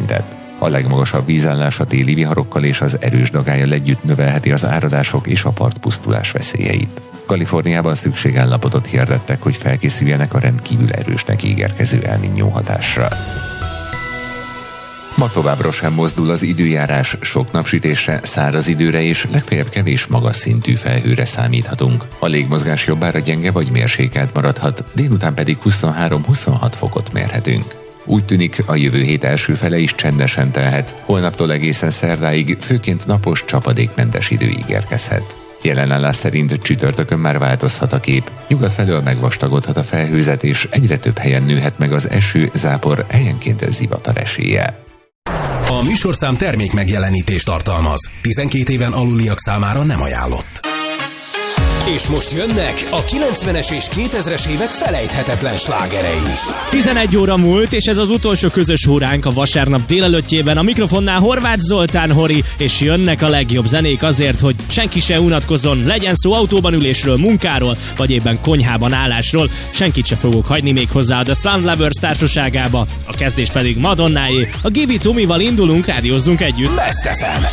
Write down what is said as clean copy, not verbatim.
érintett. A legmagasabb vízállás a téli viharokkal és az erős dagályjal együtt növelheti az áradások és a partpusztulás veszélyeit. Kaliforniában szükségállapotot hirdettek, hogy felkészüljenek a rendkívül erősnek ígérkező El Niño hatásra. Ma továbbra sem mozdul az időjárás, sok napsütésre, száraz időre és legfeljebb kevés magas szintű felhőre számíthatunk. A légmozgás jobbára gyenge vagy mérsékelt maradhat, délután pedig 23-26 fokot mérhetünk. Úgy tűnik, a jövő hét első fele is csendesen telhet, holnaptól egészen szerdáig főként napos, csapadékmentes idő ígérkezhet. Jelenállás szerint csütörtökön már változhat a kép, nyugat felől megvastagodhat a felhőzet és egyre több helyen nőhet meg az eső, zápor, helyenként zivatar esélye. A műsorszám termék megjelenítést tartalmaz. 12 éven aluliak számára nem ajánlott. És most jönnek a 90-es és 2000-es évek felejthetetlen slágerei. 11 óra múlt, és ez az utolsó közös óránk a vasárnap délelőttjében. A mikrofonnál Horváth Zoltán Hori, és jönnek a legjobb zenék azért, hogy senki se unatkozzon, legyen szó autóban ülésről, munkáról, vagy éppen konyhában állásról. Senkit se fogok hagyni még hozzá a The Sound Lovers társaságába. A kezdés pedig Madonnáé. A Give It To Me-val indulunk, rádiózzunk együtt. Best FM.